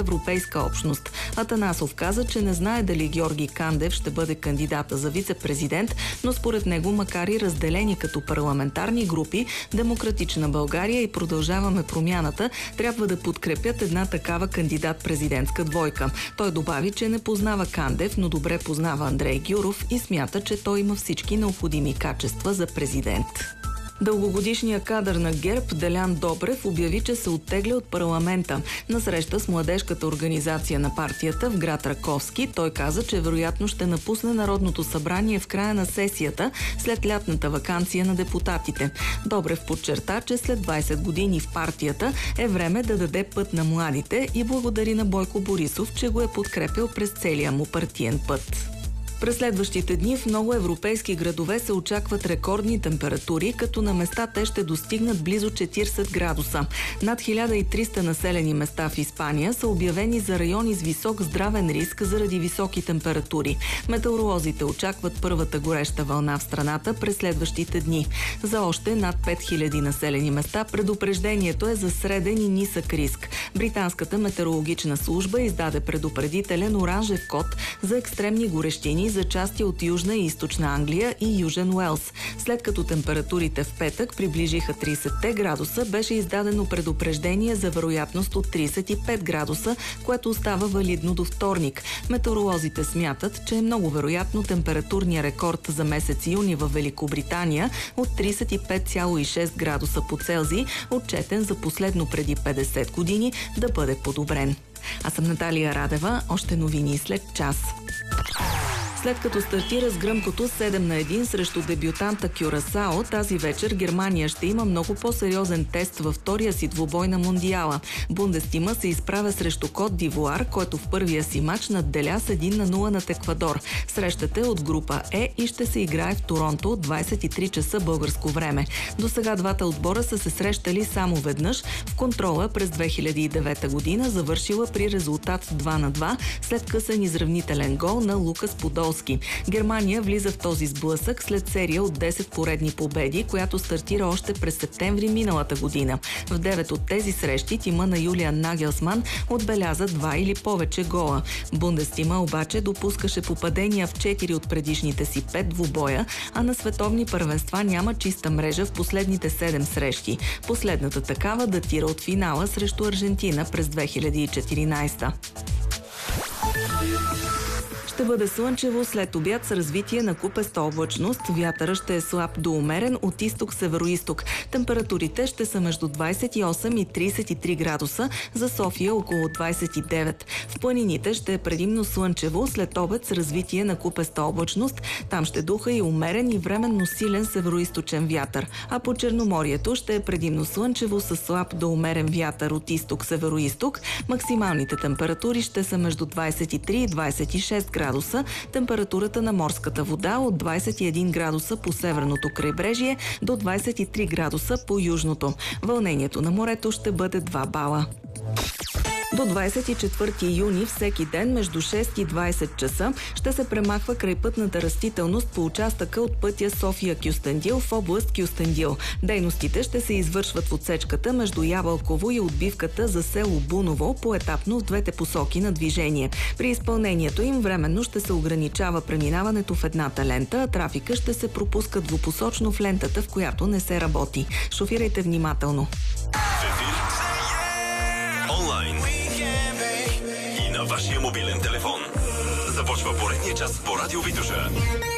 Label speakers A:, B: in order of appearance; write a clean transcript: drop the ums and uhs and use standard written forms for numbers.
A: европейска общност. Атанасов каза, че не знае дали Георги Кандев ще бъде кандидата за вице-президент, но според него, макар и разделени като парламентарни групи, Демократична България и Продължаваме промяната трябва да подкрепят една такава кандидат-президентска двойка. Той добави, че не познава Кандев, но добре познава Андрей Гюров и смята, че той има всички необходими качества за президент. Дългогодишният кадър на ГЕРБ Делян Добрев обяви, че се оттегля от парламента. На среща с младежката организация на партията в град Раковски той каза, че вероятно ще напусне Народното събрание в края на сесията след лятната ваканция на депутатите. Добрев подчерта, че след 20 години в партията е време да даде път на младите и благодари на Бойко Борисов, че го е подкрепил през целия му партиен път. През следващите дни в много европейски градове се очакват рекордни температури, като на места те ще достигнат близо 40 градуса. Над 1300 населени места в Испания са обявени за райони с висок здравен риск заради високи температури. Метеоролозите очакват първата гореща вълна в страната през следващите дни. За още над 5000 населени места предупреждението е за среден и нисък риск. Британската метеорологична служба издаде предупредителен оранжев код за екстремни горещини за части от Южна и Източна Англия и Южен Уелс. След като температурите в петък приближиха 30 градуса, беше издадено предупреждение за вероятност от 35 градуса, което остава валидно до вторник. Метеоролозите смятат, че е много вероятно температурният рекорд за месец юни в Великобритания от 35,6 градуса по Целзий, отчетен за последно преди 50 години, да бъде подобрен. Аз съм Наталия Радева, още новини след час. След като стартира с гръмкото 7-1 срещу дебютанта Кюрасао, тази вечер Германия ще има много по-сериозен тест във втория си двубой на Мондиала. Бундестима се изправя срещу Кот д'Ивуар, който в първия си матч надделя с 1-0 над Еквадор. Срещата е от група Е и ще се играе в Торонто от 23 часа българско време. До сега двата отбора са се срещали само веднъж в контрола през 2009 година, завършила при резултат 2-2 след късен изравнителен гол на Лукас Подолски. Германия влиза в този сблъсък след серия от 10 поредни победи, която стартира още през септември миналата година. В 9 от тези срещи тима на Юлиан Нагелсман отбеляза 2 или повече гола. Бундестима обаче допускаше попадения в 4 от предишните си 5 двубоя, а на световни първенства няма чиста мрежа в последните 7 срещи. Последната такава датира от финала срещу Аржентина през 2014. Ще бъде слънчево след обяд с развитие на купеста облачност. Вятъра ще е слаб до умерен от изток-североизток. Температурите ще са между 28 и 33 градуса, за София около 29. В планините ще е предимно слънчево след обед с развитие на купеста облачност. Там ще духа и умерен и временно силен североизточен вятър. А по Черноморието ще е предимно слънчево с слаб до умерен вятър от изток-североизток. Максималните температури ще са между 23 и 26 градуса. Температурата на морската вода от 21 градуса по северното крайбрежие до 23 градуса по южното. Вълнението на морето ще бъде 2 бала. До 24 юни всеки ден между 6 и 20 часа ще се премахва крайпътната растителност по участъка от пътя София-Кюстендил в област Кюстендил. Дейностите ще се извършват в отсечката между Ябълково и отбивката за село Буново поетапно в двете посоки на движение. При изпълнението им временно ще се ограничава преминаването в едната лента, а трафика ще се пропуска двупосочно в лентата, в която не се работи. Шофирайте внимателно.
B: Онлайн и на вашия мобилен телефон. Започва поредния час по Радио Витоша.